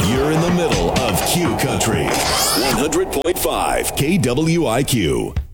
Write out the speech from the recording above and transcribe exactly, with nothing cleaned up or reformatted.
You're in the middle of Q Country. one hundred point five K W I Q.